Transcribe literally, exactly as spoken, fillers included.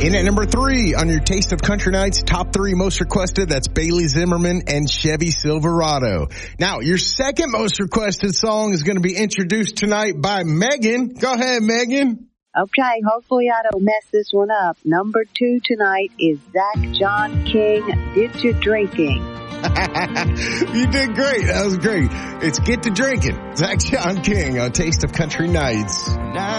In at number three on your Taste of Country Nights top three most requested, that's Bailey Zimmerman and Chevy Silverado. Now, your second most requested song is going to be introduced tonight by Megan. Go ahead, Megan. Okay, hopefully I don't mess this one up. Number two tonight is Zach John King, Get to Drinking. You did great. That was great. It's Get to Drinking. Zach John King on Taste of Country Nights.